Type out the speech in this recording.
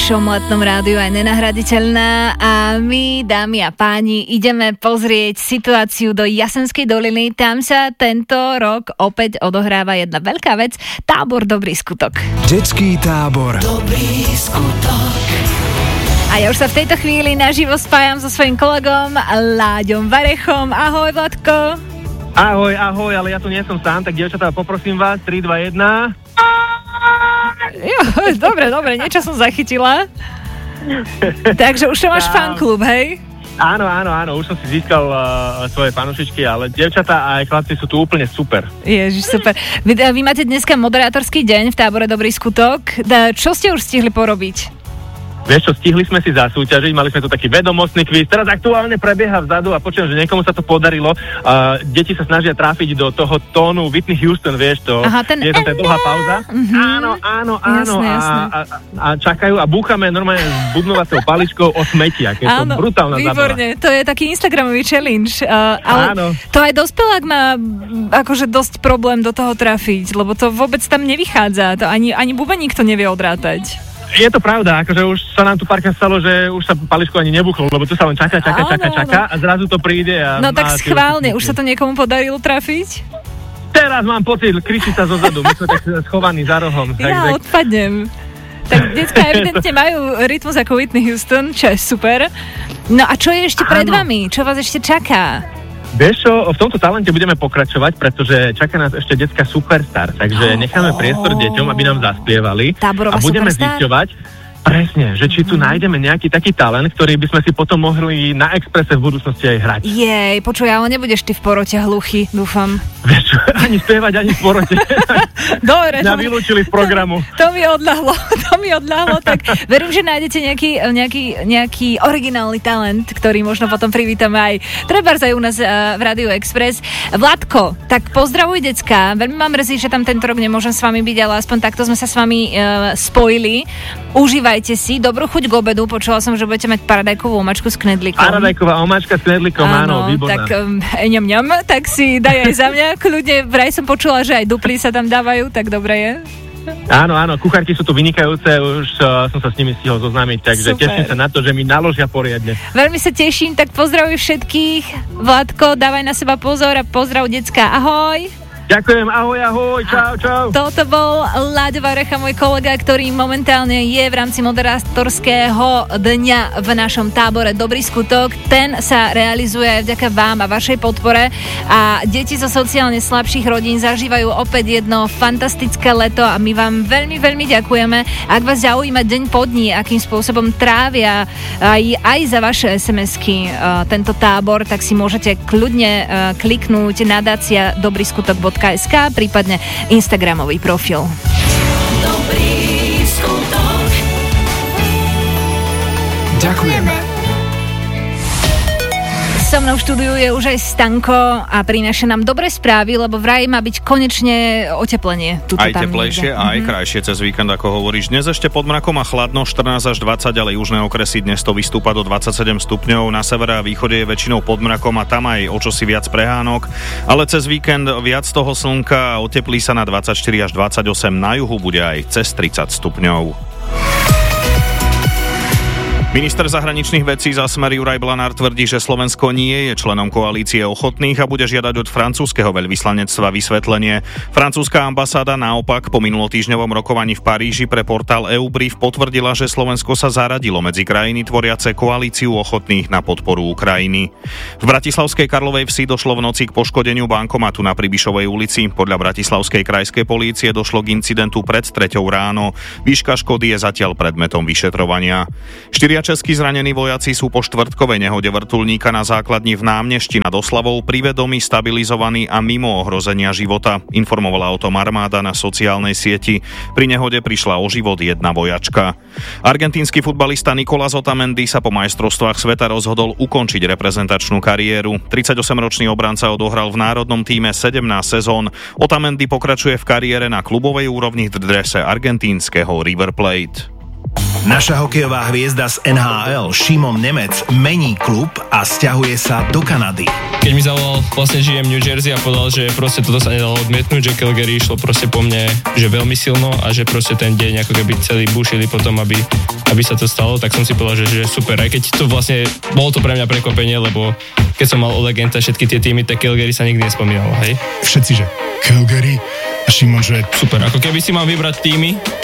najlepšom letnom rádiu, aj nenahraditeľná. A my, dámy a páni, ideme pozrieť situáciu do Jasenskej doliny. Tam sa tento rok opäť odohráva jedna veľká vec. Tábor Dobrý skutok. Detský tábor Dobrý skutok. A ja už sa v tejto chvíli naživo spájam so svojím kolegom Láďom Varechom. Ahoj, Vladko. Ahoj, ale ja tu nie som sám, tak dievčatá, poprosím vás, 3, 2, 1. Jo, dobre, niečo som zachytila. Takže už máš fanklub, hej? Áno, už som si získal svoje fanúšičky, ale dievčatá a aj chlapci sú tu úplne super. Ježiš, super. Vy máte dneska moderátorský deň v tábore Dobrý skutok. Čo ste už stihli porobiť? Vieš čo, stihli sme si zasúťažiť, mali sme tu taký vedomostný kvíz, teraz aktuálne prebieha vzadu a počujem, že niekomu sa to podarilo. Deti sa snažia tráfiť do toho tónu Whitney Houston, vieš to. Aha, je tam tá dlhá pauza. Áno. Jasne. A čakajú a búchame normálne s budnovacou paličkou o smeti, aké to brutálna zábava. Výborne, to je taký instagramový challenge. Ale to aj dospelák má akože dosť problém do toho trafiť, lebo to vôbec tam nevychádza. To ani bubeník to nevie odrátať. Je to pravda, akože už sa nám tu párkrát stalo, že už sa paličko ani nebuchlo, lebo tu sa len čaká a zrazu to príde. No tak schválne, už sa to niekomu podarilo trafiť? Teraz mám pocit, kričí sa zozadu, my sme tak schovaní za rohom. Ja odpadnem. Tak decká evidentne majú rytmus ako Whitney Houston, čo je super. No a čo je ešte pred vami? Čo vás ešte čaká? Vieš čo, v tomto talente budeme pokračovať, pretože čaká nás ešte detská superstar, takže necháme priestor deťom, aby nám zaspievali. Táborová a budeme superstar? zisťovať, presne, že či tu nájdeme nejaký taký talent, ktorý by sme si potom mohli na Expresse v budúcnosti aj hrať. Jej, počuj, ale nebudeš ty v porote hluchý, dúfam. Vieš čo, ani spievať, ani v porote. Dobre. Mňa vylúčili z programu. To mi odľahlo, tak verím, že nájdete nejaký originálny talent, ktorý možno potom privítame aj trebárs aj u nás v Rádiu Express. Vladko, tak pozdravuj decka, veľmi ma mrzí, že tam tento rok nemôžem s vami byť, ale aspoň takto sme sa s vami spojili. Užívajte si, dobrú chuť k obedu, počula som, že budete mať paradajkovú omačku s knedlíkom. Paradajková omačka s knedlíkom, áno, výborná. Tak ňam, tak si daj aj za mňa, kľudne, vraj som počula, že aj duplí sa tam dávajú, tak dobre je. Áno, kuchárky sú tu vynikajúce, už som sa s nimi stihol zoznámiť, takže super. Teším sa na to, že mi naložia poriadne. Veľmi sa teším, tak pozdravuj všetkých. Vladko, dávaj na seba pozor a pozdrav decka. Ahoj! Ďakujem, ahoj, čau. Toto bol Láďo Varecha, môj kolega, ktorý momentálne je v rámci moderátorského dňa v našom tábore Dobrý skutok. Ten sa realizuje aj vďaka vám a vašej podpore a deti zo sociálne slabších rodín zažívajú opäť jedno fantastické leto a my vám veľmi, veľmi ďakujeme. Ak vás zaujíma deň po dní, akým spôsobom trávia aj za vaše SMS-ky tento tábor, tak si môžete kľudne kliknúť nadácia dobryskutok.sk, prípadne Instagramový profil. Dobrý skutok. Ďakujeme. So mnou v štúdiu je už aj Stanko a prináša nám dobré správy, lebo vraj má byť konečne oteplenie. Aj teplejšie a aj krajšie cez víkend, ako hovoríš. Dnes ešte pod mrakom a chladno, 14 až 20, ale južné okresy dnes to vystúpa do 27 stupňov. Na severe a východe je väčšinou pod mrakom a tam aj o čosi viac prehánok. Ale cez víkend viac toho slnka a oteplí sa na 24 až 28. Na juhu bude aj cez 30 stupňov. Minister zahraničných vecí za Smer Juraj Blanár tvrdí, že Slovensko nie je členom koalície ochotných a bude žiadať od francúzskeho veľvyslanectva vysvetlenie. Francúzska ambasáda naopak po minulotýždňovom rokovaní v Paríži pre portál EUBRIF potvrdila, že Slovensko sa zaradilo medzi krajiny tvoriace koalíciu ochotných na podporu Ukrajiny. V bratislavskej Karlovej Vsi došlo v noci k poškodeniu bankomatu na Pribišovej ulici. Podľa bratislavskej krajskej polície došlo k incidentu pred 3:00 ráno. Výška škody je zatiaľ predmetom vyšetrovania. Českí zranení vojaci sú po štvrtkovej nehode vrtuľníka na základni v Námnešti nad Oslavou pri vedomí, stabilizovaní a mimo ohrozenia života. Informovala o tom armáda na sociálnej sieti. Pri nehode prišla o život jedna vojačka. Argentínsky futbalista Nicolás Otamendi sa po majstrovstvách sveta rozhodol ukončiť reprezentačnú kariéru. 38-ročný obranca odohral v národnom tíme 17 sezón. Otamendi pokračuje v kariére na klubovej úrovni v drese argentínskeho River Plate. Naša hokejová hviezda z NHL Šimon Nemec mení klub a sťahuje sa do Kanady. Keď mi zavolal vlastne GM New Jersey a povedal, že proste toto sa nedalo odmietnúť, že Calgary išlo proste po mne, že veľmi silno a že proste ten deň ako keby celý bušili potom, aby sa to stalo, tak som si povedal, že super. Aj keď to vlastne, bolo to pre mňa prekvapenie, lebo keď som mal Ole Genta všetky tie týmy, tak Calgary sa nikdy nespomínalo, hej? Všetci, že Calgary a Šimon, že super. Ako keby si mám vybrať týmy,